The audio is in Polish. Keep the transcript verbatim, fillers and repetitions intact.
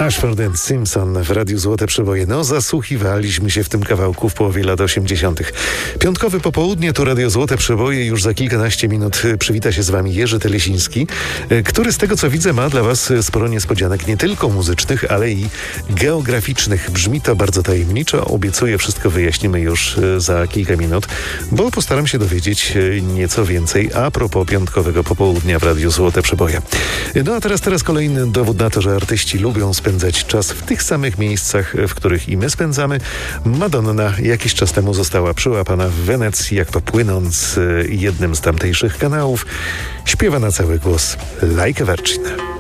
Ashford and Simpson w Radiu Złote Przeboje. No, zasłuchiwaliśmy się w tym kawałku w połowie lat osiemdziesiątych. Piątkowe popołudnie, tu Radio Złote Przeboje. Już za kilkanaście minut przywita się z wami Jerzy Telesiński, który z tego co widzę ma dla was sporo niespodzianek, nie tylko muzycznych, ale i geograficznych. Brzmi to bardzo tajemniczo. Obiecuję, wszystko wyjaśnimy już za kilka minut, bo postaram się dowiedzieć nieco więcej a propos piątkowego popołudnia w Radiu Złote Przeboje. No a teraz, teraz kolejny dowód na to, że artyści lubią spędzać czas w tych samych miejscach, w których i my spędzamy. Madonna jakiś czas temu została przyłapana w Wenecji, jak to płynąc jednym z tamtejszych kanałów, śpiewa na cały głos Like a Virgin.